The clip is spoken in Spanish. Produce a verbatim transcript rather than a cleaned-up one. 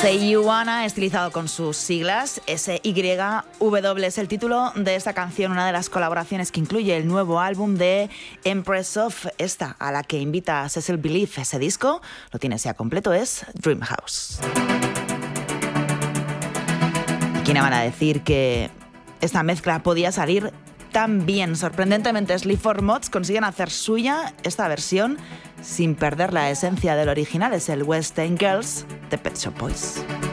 Say You Wanna, estilizado con sus siglas, S Y W es el título de esta canción, una de las colaboraciones que incluye el nuevo álbum de Empress of, esta a la que invita a Cecil Belief. Ese disco lo tienes ya completo, es Dream House. ¿Y quién van a decir que esta mezcla podía salir tan bien? Sorprendentemente, Sleaford Mods consiguen hacer suya esta versión sin perder la esencia del original. Es el West End Girls de Pet Shop Boys.